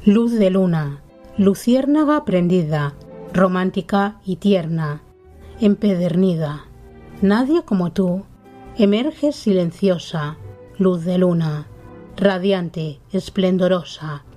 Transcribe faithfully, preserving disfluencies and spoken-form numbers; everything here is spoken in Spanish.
Luz de luna, luciérnaga prendida, romántica y tierna, empedernida. Nadie como tú, emerges silenciosa, luz de luna, radiante, esplendorosa,